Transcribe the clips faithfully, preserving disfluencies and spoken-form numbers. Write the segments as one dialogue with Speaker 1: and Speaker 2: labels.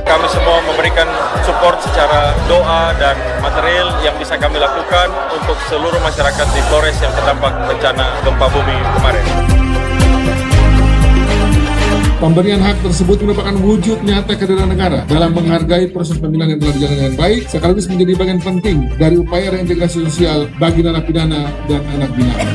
Speaker 1: Kami semua memberikan support secara doa dan material yang bisa kami lakukan untuk seluruh masyarakat di Flores yang terdampak bencana gempa bumi kemarin.
Speaker 2: Pemberian hak tersebut merupakan wujud nyata kehadiran negara dalam menghargai proses pembinaan yang telah dijalankan dengan baik, sekaligus menjadi bagian penting dari upaya reintegrasi sosial bagi narapidana dan anak binaan.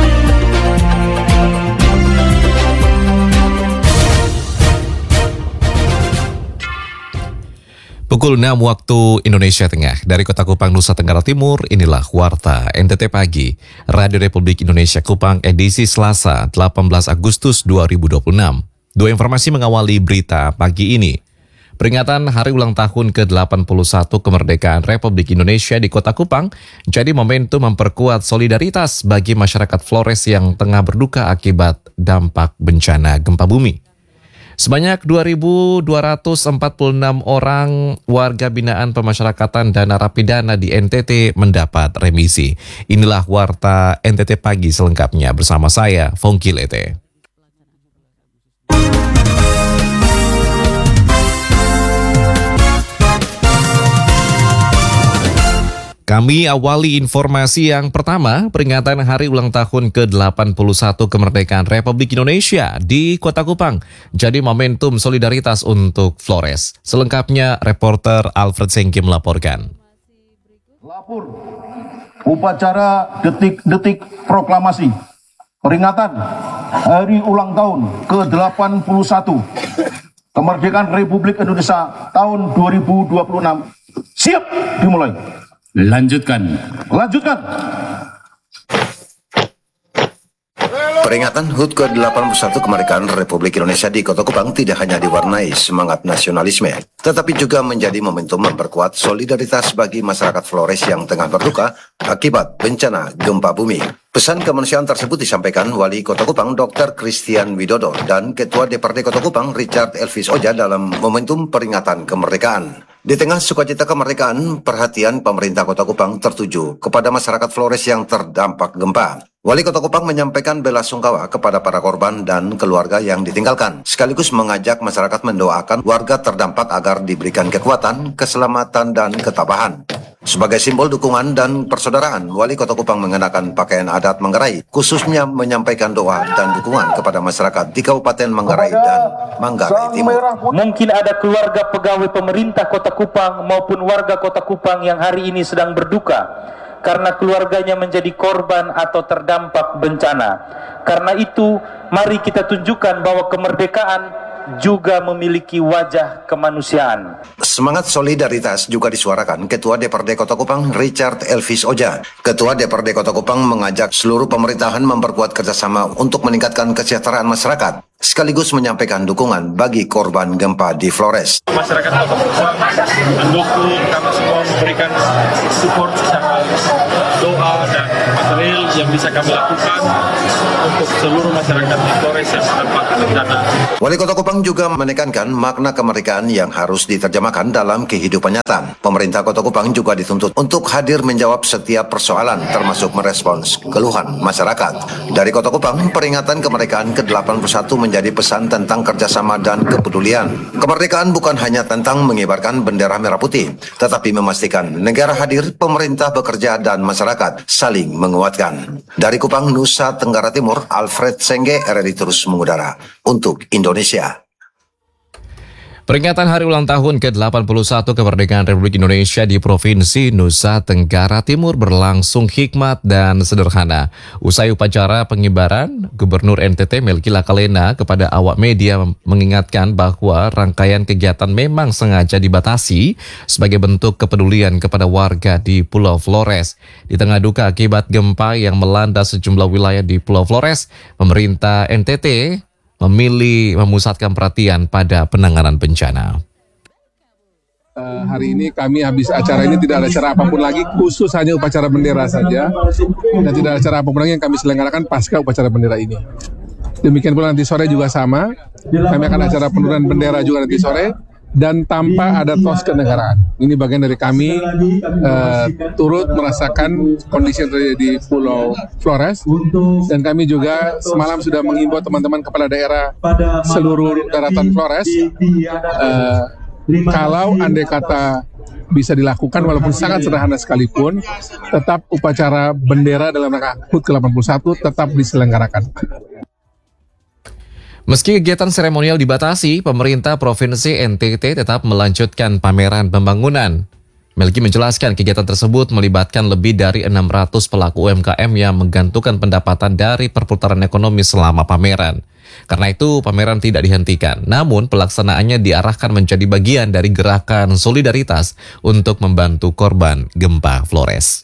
Speaker 3: Pukul enam waktu Indonesia Tengah, dari Kota Kupang, Nusa Tenggara Timur, inilah Warta N T T Pagi, Radio Republik Indonesia Kupang, edisi Selasa, delapan belas Agustus dua ribu dua puluh enam. Dua informasi mengawali berita pagi ini. Peringatan Hari Ulang Tahun ke delapan puluh satu Kemerdekaan Republik Indonesia di Kota Kupang jadi momentum memperkuat solidaritas bagi masyarakat Flores yang tengah berduka akibat dampak bencana gempa bumi. Sebanyak dua ribu dua ratus empat puluh enam orang warga binaan pemasyarakatan dan narapidana di N T T mendapat remisi. Inilah Warta N T T Pagi selengkapnya bersama saya, Fongki Lete. Kami awali informasi yang pertama, peringatan Hari Ulang Tahun ke delapan puluh satu Kemerdekaan Republik Indonesia di Kota Kupang jadi momentum solidaritas untuk Flores. Selengkapnya, reporter Alfred Sengki melaporkan.
Speaker 4: Lapor upacara detik-detik proklamasi peringatan Hari Ulang Tahun ke delapan puluh satu Kemerdekaan Republik Indonesia tahun dua ribu dua puluh enam siap dimulai.
Speaker 5: Lanjutkan.
Speaker 4: Lanjutkan.
Speaker 6: Peringatan H U T ke delapan puluh satu Kemerdekaan Republik Indonesia di Kota Kupang tidak hanya diwarnai semangat nasionalisme, tetapi juga menjadi momentum memperkuat solidaritas bagi masyarakat Flores yang tengah berduka akibat bencana gempa bumi. Pesan kemanusiaan tersebut disampaikan Wali Kota Kupang Doktor Christian Widodo dan Ketua D P R D Kota Kupang Richard Elvis Oja dalam momentum peringatan kemerdekaan. Di tengah sukacita kemerdekaan, perhatian pemerintah Kota Kupang tertuju kepada masyarakat Flores yang terdampak gempa. Wali Kota Kupang menyampaikan bela sungkawa kepada para korban dan keluarga yang ditinggalkan, sekaligus mengajak masyarakat mendoakan warga terdampak agar diberikan kekuatan, keselamatan, dan ketabahan. Sebagai simbol dukungan dan persaudaraan, Wali Kota Kupang mengenakan pakaian adat Manggarai, khususnya menyampaikan doa dan dukungan kepada masyarakat di Kabupaten Manggarai dan Manggarai Timur.
Speaker 7: Mungkin ada keluarga pegawai pemerintah Kota Kupang maupun warga Kota Kupang yang hari ini sedang berduka karena keluarganya menjadi korban atau terdampak bencana. Karena itu, mari kita tunjukkan bahwa kemerdekaan juga memiliki wajah kemanusiaan.
Speaker 6: Semangat solidaritas juga disuarakan Ketua D P R D Kota Kupang Richard Elvis Oja. Ketua D P R D Kota Kupang mengajak seluruh pemerintahan memperkuat kerjasama untuk meningkatkan kesejahteraan masyarakat, sekaligus menyampaikan dukungan bagi korban gempa di Flores.
Speaker 1: Masyarakat Kota Kupang mendukung, kami semua memberikan support secara doa dan material yang bisa kami lakukan untuk seluruh masyarakat di Flores yang terdampak bencana.
Speaker 6: Wali Kota Kupang juga menekankan makna kemerdekaan yang harus diterjemahkan dalam kehidupan nyata. Pemerintah Kota Kupang juga dituntut untuk hadir menjawab setiap persoalan, termasuk merespons keluhan masyarakat. Dari Kota Kupang, peringatan kemerdekaan ke delapan puluh satu menjadi pesan tentang kerjasama dan kepedulian. Kemerdekaan bukan hanya tentang mengibarkan bendera merah putih, tetapi memastikan negara hadir, pemerintah bekerja, dan masyarakat saling menguatkan. Dari Kupang, Nusa Tenggara Timur, Alfred Sengge, R R I terus mengudara untuk Indonesia.
Speaker 3: Peringatan Hari Ulang Tahun ke delapan puluh satu Kemerdekaan Republik Indonesia di Provinsi Nusa Tenggara Timur berlangsung hikmat dan sederhana. Usai upacara pengibaran, Gubernur N T T Melki Lakalena kepada awak media mengingatkan bahwa rangkaian kegiatan memang sengaja dibatasi sebagai bentuk kepedulian kepada warga di Pulau Flores. Di tengah duka akibat gempa yang melanda sejumlah wilayah di Pulau Flores, pemerintah N T T memilih memusatkan perhatian pada penanganan bencana.
Speaker 2: Uh, hari ini kami habis acara ini tidak ada acara apapun lagi, khusus hanya upacara bendera saja, dan tidak ada acara apapun lagi yang kami selenggarakan pasca upacara bendera ini. Demikian pula nanti sore juga sama, kami akan acara penurunan bendera juga nanti sore, dan tanpa ada tos kenegaraan. Ini bagian dari kami uh, turut merasakan kondisi yang terjadi di Pulau Flores, dan kami juga semalam sudah menghimbau teman-teman kepala daerah seluruh daratan Flores uh, kalau andai kata bisa dilakukan walaupun sangat sederhana sekalipun, tetap upacara bendera dalam rangka H U T ke delapan puluh satu tetap diselenggarakan.
Speaker 3: Meski kegiatan seremonial dibatasi, pemerintah Provinsi N T T tetap melanjutkan pameran pembangunan. Melki menjelaskan kegiatan tersebut melibatkan lebih dari enam ratus pelaku U M K M yang menggantungkan pendapatan dari perputaran ekonomi selama pameran. Karena itu, pameran tidak dihentikan, namun pelaksanaannya diarahkan menjadi bagian dari gerakan solidaritas untuk membantu korban gempa Flores.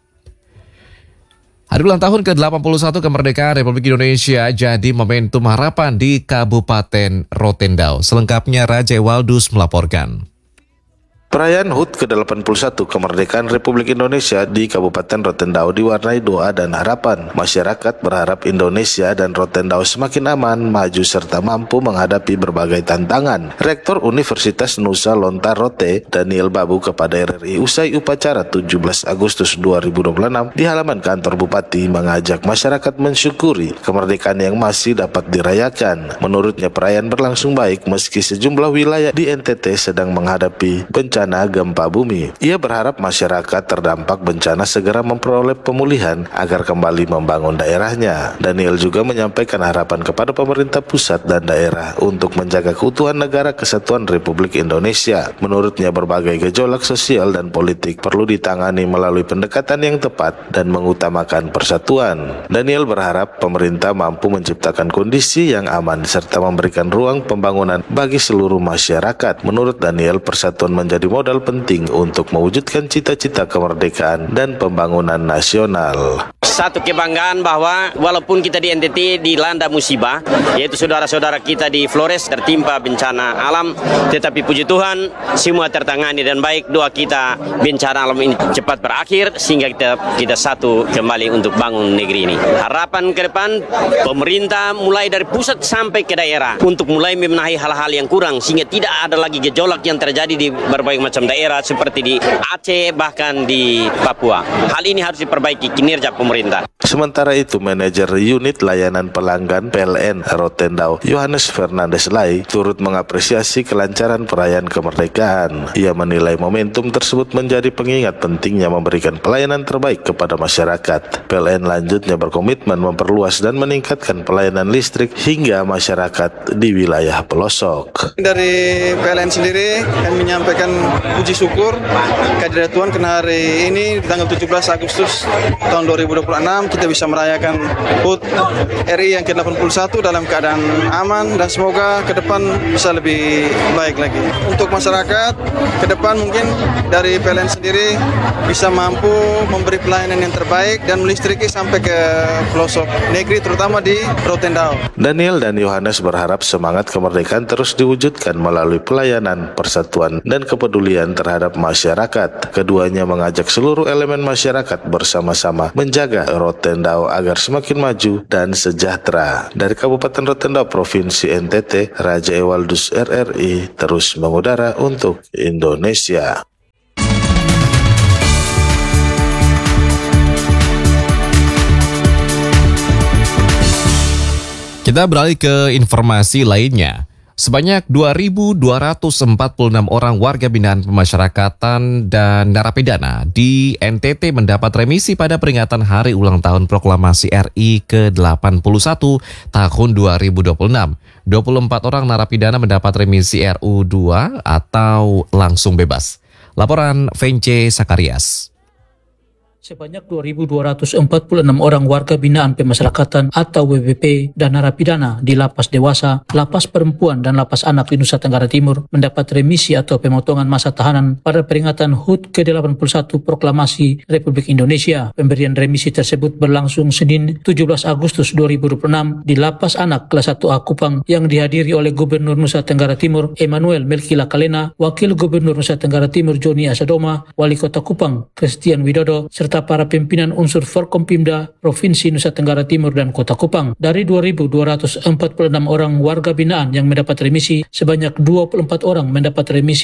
Speaker 3: Hari ulang tahun ke delapan puluh satu kemerdekaan Republik Indonesia jadi momentum harapan di Kabupaten Rotendao. Selengkapnya Raja Waldus melaporkan.
Speaker 5: Perayaan H U T ke delapan puluh satu kemerdekaan Republik Indonesia di Kabupaten Rotendao diwarnai doa dan harapan. Masyarakat berharap Indonesia dan Rotendao semakin aman, maju serta mampu menghadapi berbagai tantangan. Rektor Universitas Nusa Lontar Rote, Daniel Babu kepada R R I usai upacara tujuh belas Agustus dua ribu dua puluh enam di halaman kantor Bupati mengajak masyarakat mensyukuri kemerdekaan yang masih dapat dirayakan. Menurutnya perayaan berlangsung baik meski sejumlah wilayah di N T T sedang menghadapi bencana gempa bumi. Ia berharap masyarakat terdampak bencana segera memperoleh pemulihan agar kembali membangun daerahnya. Daniel juga menyampaikan harapan kepada pemerintah pusat dan daerah untuk menjaga keutuhan negara kesatuan Republik Indonesia. Menurutnya berbagai gejolak sosial dan politik perlu ditangani melalui pendekatan yang tepat dan mengutamakan persatuan. Daniel berharap pemerintah mampu menciptakan kondisi yang aman serta memberikan ruang pembangunan bagi seluruh masyarakat. Menurut Daniel, persatuan menjadi modal penting untuk mewujudkan cita-cita kemerdekaan dan pembangunan nasional.
Speaker 8: Satu kebanggaan bahwa walaupun kita di N T T dilanda musibah, yaitu saudara-saudara kita di Flores tertimpa bencana alam, tetapi puji Tuhan semua tertangani dan baik. Doa kita bencana alam ini cepat berakhir sehingga kita kita satu kembali untuk bangun negeri ini. Harapan ke depan pemerintah mulai dari pusat sampai ke daerah untuk mulai membenahi hal-hal yang kurang sehingga tidak ada lagi gejolak yang terjadi di berbagai macam daerah seperti di Aceh bahkan di Papua. Hal ini harus diperbaiki kinerja pemerintah.
Speaker 5: Sementara itu, manajer unit layanan pelanggan P L N Rotendao, Yohanes Fernandes Lai, turut mengapresiasi kelancaran perayaan kemerdekaan. Ia menilai momentum tersebut menjadi pengingat pentingnya memberikan pelayanan terbaik kepada masyarakat. P L N lanjutnya berkomitmen memperluas dan meningkatkan pelayanan listrik hingga masyarakat di wilayah pelosok.
Speaker 9: Dari P L N sendiri kami menyampaikan puji syukur kehadirat Tuhan karena hari ini tanggal tujuh belas Agustus tahun dua ribu dua puluh enam kita bisa merayakan H U T R I yang ke delapan puluh satu dalam keadaan aman dan semoga ke depan bisa lebih baik lagi. Untuk masyarakat ke depan mungkin dari P L N sendiri bisa mampu memberi pelayanan yang terbaik dan melistriki sampai ke pelosok negeri terutama di Rotendao.
Speaker 5: Daniel dan Yohanes berharap semangat kemerdekaan terus diwujudkan melalui pelayanan, persatuan, dan kepedulian terhadap masyarakat. Keduanya mengajak seluruh elemen masyarakat bersama-sama menjaga Rotendao agar semakin maju dan sejahtera. Dari Kabupaten Rotendao, Provinsi N T T, Raja Ewaldus R R I terus mengudara untuk Indonesia.
Speaker 3: Kita beralih ke informasi lainnya. Sebanyak dua ribu dua ratus empat puluh enam orang warga binaan pemasyarakatan dan narapidana di N T T mendapat remisi pada peringatan Hari Ulang Tahun Proklamasi R I ke delapan puluh satu tahun dua ribu dua puluh enam. dua puluh empat orang narapidana mendapat remisi R U dua atau langsung bebas. Laporan Vence Sakarias.
Speaker 10: Sebanyak dua ribu dua ratus empat puluh enam orang warga binaan pemasyarakatan atau W B P dan narapidana di Lapas Dewasa, Lapas Perempuan, dan Lapas Anak di Nusa Tenggara Timur mendapat remisi atau pemotongan masa tahanan pada peringatan H U T ke delapan puluh satu Proklamasi Republik Indonesia. Pemberian remisi tersebut berlangsung Senin tujuh belas Agustus dua ribu dua puluh enam di Lapas Anak kelas satu A Kupang yang dihadiri oleh Gubernur Nusa Tenggara Timur Emmanuel Melki Lakalena, Wakil Gubernur Nusa Tenggara Timur Joni Asadoma, Wali Kota Kupang Christian Widodo, serta para pimpinan unsur Forkompimda Provinsi Nusa Tenggara Timur dan Kota Kupang. Dari dua ribu dua ratus empat puluh enam orang warga binaan yang mendapat remisi, sebanyak dua puluh empat orang mendapat remisi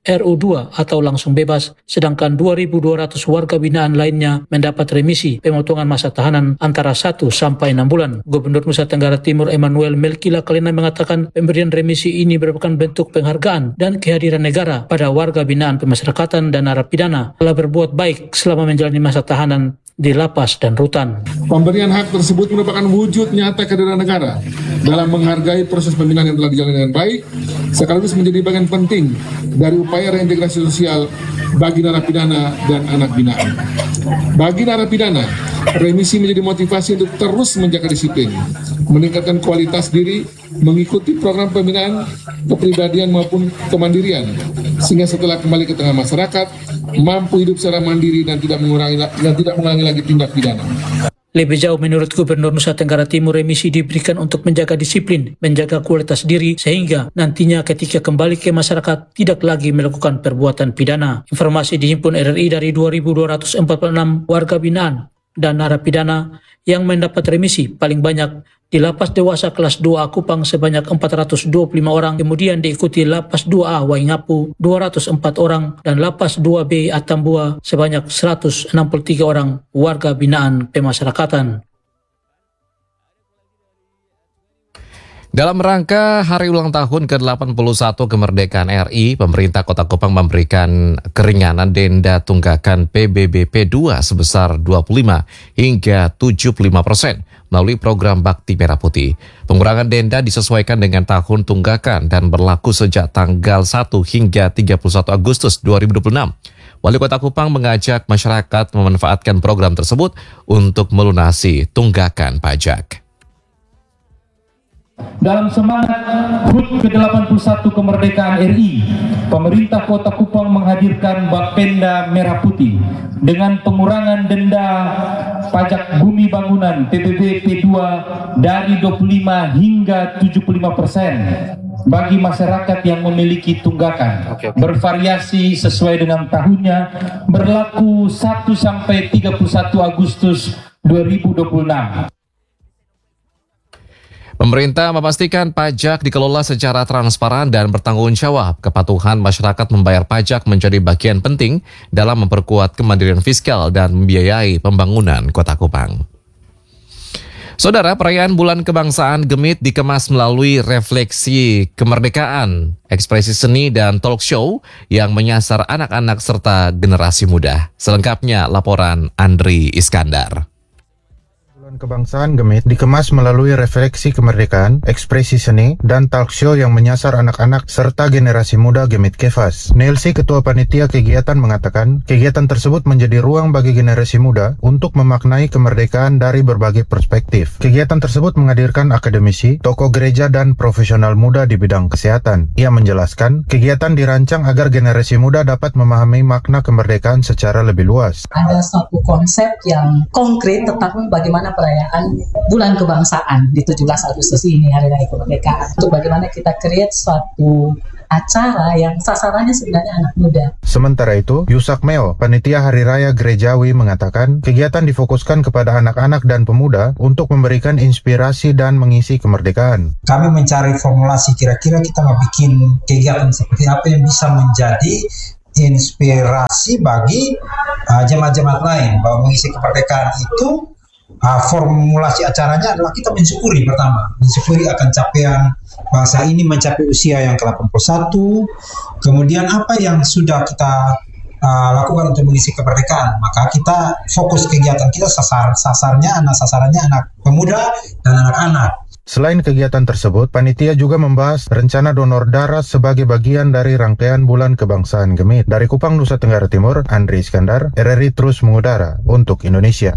Speaker 10: R U dua atau langsung bebas, sedangkan dua ribu dua ratus warga binaan lainnya mendapat remisi pemotongan masa tahanan antara satu sampai enam bulan. Gubernur Nusa Tenggara Timur Emmanuel Melkila Kalina mengatakan pemberian remisi ini merupakan bentuk penghargaan dan kehadiran negara pada warga binaan pemasyarakatan dan narapidana telah berbuat baik selama menjalani masa tahanan di lapas dan rutan.
Speaker 2: Pemberian hak tersebut merupakan wujud nyata kehadiran negara dalam menghargai proses pembinaan yang telah dijalani dengan baik, sekaligus menjadi bagian penting dari upaya reintegrasi sosial bagi narapidana dan anak binaan. Bagi narapidana, remisi menjadi motivasi untuk terus menjaga disiplin, meningkatkan kualitas diri, mengikuti program pembinaan kepribadian maupun kemandirian, sehingga setelah kembali ke tengah masyarakat, mampu hidup secara mandiri dan tidak mengurangi dan tidak mengulangi lagi tindak pidana.
Speaker 10: Lebih jauh menurut Gubernur Nusa Tenggara Timur, remisi diberikan untuk menjaga disiplin, menjaga kualitas diri, sehingga nantinya ketika kembali ke masyarakat tidak lagi melakukan perbuatan pidana. Informasi dihimpun R R I dari dua ribu dua ratus empat puluh enam warga binaan dan narapidana yang mendapat remisi paling banyak di lapas dewasa kelas dua A Kupang sebanyak empat ratus dua puluh lima orang, kemudian diikuti lapas dua A Waingapu dua ratus empat orang dan lapas dua B Atambua sebanyak seratus enam puluh tiga orang warga binaan pemasyarakatan.
Speaker 3: Dalam rangka hari ulang tahun ke delapan puluh satu kemerdekaan R I, pemerintah Kota Kupang memberikan keringanan denda tunggakan P B B P dua sebesar dua puluh lima hingga tujuh puluh lima persen melalui program Bakti Merah Putih. Pengurangan denda disesuaikan dengan tahun tunggakan dan berlaku sejak tanggal satu hingga tiga puluh satu Agustus dua ribu dua puluh enam. Wali Kota Kupang mengajak masyarakat memanfaatkan program tersebut untuk melunasi tunggakan pajak.
Speaker 7: Dalam semangat H U T ke delapan puluh satu kemerdekaan R I, pemerintah Kota Kupang menghadirkan Bapenda Merah Putih dengan pengurangan denda pajak bumi bangunan P B B P dua dari dua puluh lima hingga tujuh puluh lima persen bagi masyarakat yang memiliki tunggakan. Oke, oke. Bervariasi sesuai dengan tahunnya, berlaku satu sampai tiga puluh satu Agustus dua ribu dua puluh enam.
Speaker 3: Pemerintah memastikan pajak dikelola secara transparan dan bertanggung jawab. Kepatuhan masyarakat membayar pajak menjadi bagian penting dalam memperkuat kemandirian fiskal dan membiayai pembangunan Kota Kupang. Saudara, perayaan Bulan Kebangsaan Gemit dikemas melalui refleksi kemerdekaan, ekspresi seni dan talk show yang menyasar anak-anak serta generasi muda. Selengkapnya laporan Andri Iskandar.
Speaker 11: Kebangsaan Gemit dikemas melalui refleksi kemerdekaan, ekspresi seni, dan talk show yang menyasar anak-anak serta generasi muda Gemit Kefas. Nelsi, Ketua Panitia Kegiatan, mengatakan kegiatan tersebut menjadi ruang bagi generasi muda untuk memaknai kemerdekaan dari berbagai perspektif. Kegiatan tersebut menghadirkan akademisi, tokoh gereja, dan profesional muda di bidang kesehatan. Ia menjelaskan kegiatan dirancang agar generasi muda dapat memahami makna kemerdekaan secara lebih luas.
Speaker 12: Ada satu konsep yang konkret tentang bagaimana perayaan Bulan Kebangsaan di tujuh belas Agustus ini, Hari Raya Kemerdekaan. Untuk bagaimana kita create suatu acara yang sasarannya sebenarnya anak muda.
Speaker 11: Sementara itu, Yusak Meo, Panitia Hari Raya Gerejawi, mengatakan kegiatan difokuskan kepada anak-anak dan pemuda untuk memberikan inspirasi dan mengisi kemerdekaan.
Speaker 13: Kami mencari formulasi kira-kira kita mau bikin kegiatan seperti apa yang bisa menjadi inspirasi bagi uh, jemaat-jemaat lain, bahwa mengisi kemerdekaan itu Uh, formulasi acaranya adalah kita mensyukuri pertama, mensyukuri akan capaian bangsa ini mencapai usia yang ke delapan puluh satu, kemudian apa yang sudah kita uh, lakukan untuk mengisi kemerdekaan, maka kita fokus kegiatan kita sasar sasarnya anak sasarannya anak pemuda dan anak-anak.
Speaker 11: Selain kegiatan tersebut, panitia juga membahas rencana donor darah sebagai bagian dari rangkaian Bulan Kebangsaan Gemit. Dari Kupang, Nusa Tenggara Timur, Andri Iskandar, R R I terus mengudara untuk Indonesia.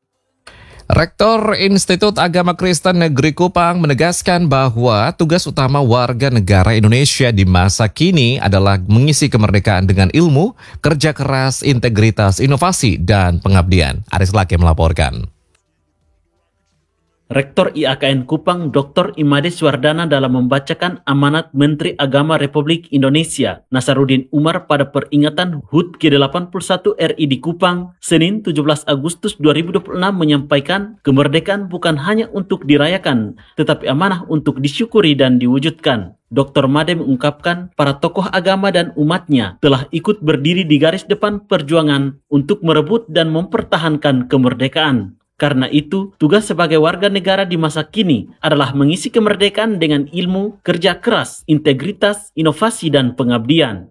Speaker 3: Rektor Institut Agama Kristen Negeri Kupang menegaskan bahwa tugas utama warga negara Indonesia di masa kini adalah mengisi kemerdekaan dengan ilmu, kerja keras, integritas, inovasi, dan pengabdian. Aris Lake melaporkan.
Speaker 10: Rektor I A K N Kupang Doktor Imades Wardana dalam membacakan amanat Menteri Agama Republik Indonesia Nasaruddin Umar pada peringatan H U T ke delapan puluh satu R I di Kupang, Senin tujuh belas Agustus dua ribu dua puluh enam menyampaikan kemerdekaan bukan hanya untuk dirayakan, tetapi amanah untuk disyukuri dan diwujudkan. Doktor Made mengungkapkan para tokoh agama dan umatnya telah ikut berdiri di garis depan perjuangan untuk merebut dan mempertahankan kemerdekaan. Karena itu, tugas sebagai warga negara di masa kini adalah mengisi kemerdekaan dengan ilmu, kerja keras, integritas, inovasi, dan pengabdian.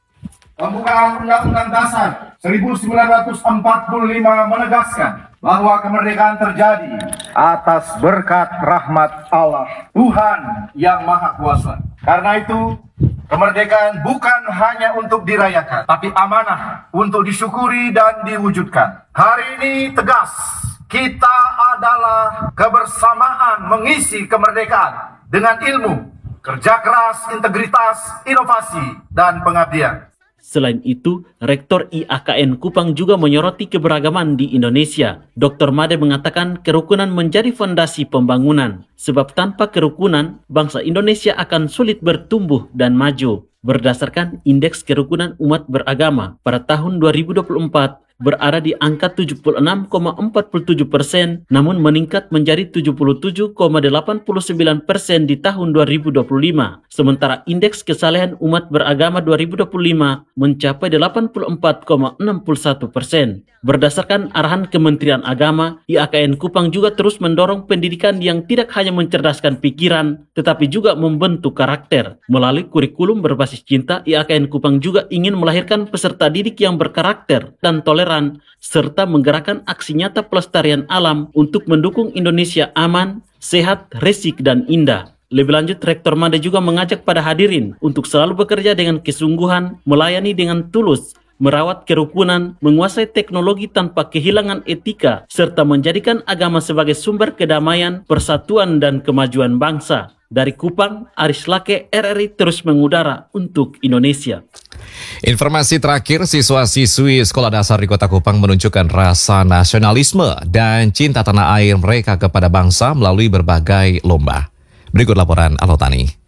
Speaker 4: Pembukaan Undang-Undang Dasar seribu sembilan ratus empat puluh lima menegaskan bahwa kemerdekaan terjadi atas berkat rahmat Allah, Tuhan yang Maha Kuasa. Karena itu, kemerdekaan bukan hanya untuk dirayakan, tapi amanah untuk disyukuri dan diwujudkan. Hari ini tegas, kita adalah kebersamaan mengisi kemerdekaan dengan ilmu, kerja keras, integritas, inovasi, dan pengabdian.
Speaker 10: Selain itu, Rektor I A K N Kupang juga menyoroti keberagaman di Indonesia. Doktor Made mengatakan kerukunan menjadi fondasi pembangunan, sebab tanpa kerukunan, bangsa Indonesia akan sulit bertumbuh dan maju. Berdasarkan Indeks Kerukunan Umat Beragama pada tahun dua ribu dua puluh empat, berada di angka tujuh puluh enam koma empat puluh tujuh persen, namun meningkat menjadi tujuh puluh tujuh koma delapan puluh sembilan persen di tahun dua ribu dua puluh lima. Sementara Indeks Kesalehan Umat Beragama dua ribu dua puluh lima mencapai delapan puluh empat koma enam puluh satu persen. Berdasarkan arahan Kementerian Agama, I A K N Kupang juga terus mendorong pendidikan yang tidak hanya mencerdaskan pikiran, tetapi juga membentuk karakter. Melalui kurikulum berbasis cinta, I A K N Kupang juga ingin melahirkan peserta didik yang berkarakter dan toleran, serta menggerakkan aksi nyata pelestarian alam untuk mendukung Indonesia aman, sehat, resik, dan indah. Lebih lanjut, Rektor Made juga mengajak pada hadirin untuk selalu bekerja dengan kesungguhan, melayani dengan tulus, merawat kerukunan, menguasai teknologi tanpa kehilangan etika, serta menjadikan agama sebagai sumber kedamaian, persatuan, dan kemajuan bangsa. Dari Kupang, Aris Lake, R R I terus mengudara untuk Indonesia.
Speaker 3: Informasi terakhir, siswa-siswi sekolah dasar di Kota Kupang menunjukkan rasa nasionalisme dan cinta tanah air mereka kepada bangsa melalui berbagai lomba. Berikut laporan Alotani.